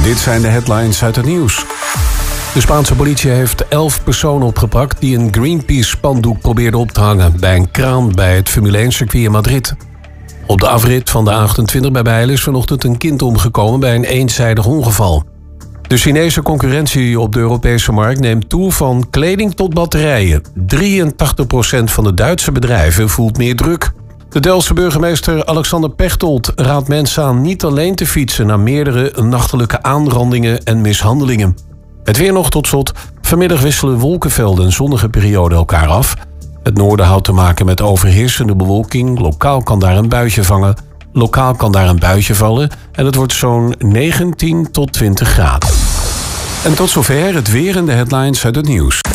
Dit zijn de headlines uit het nieuws. De Spaanse politie heeft 11 personen opgepakt die een Greenpeace-spandoek probeerden op te hangen bij een kraan bij het Formule 1-circuit in Madrid. Op de afrit van de A28 bij Bijlen is vanochtend een kind omgekomen bij een eenzijdig ongeval. De Chinese concurrentie op de Europese markt neemt toe van kleding tot batterijen. 83% van de Duitse bedrijven voelt meer druk. De Delftse burgemeester Alexander Pechtold raadt mensen aan niet alleen te fietsen na meerdere nachtelijke aanrandingen en mishandelingen. Het weer nog tot slot. Vanmiddag wisselen wolkenvelden en zonnige perioden elkaar af. Het noorden houdt te maken met overheersende bewolking. Lokaal kan daar een buitje vallen. En het wordt zo'n 19 tot 20 graden. En tot zover het weer en de headlines uit het nieuws.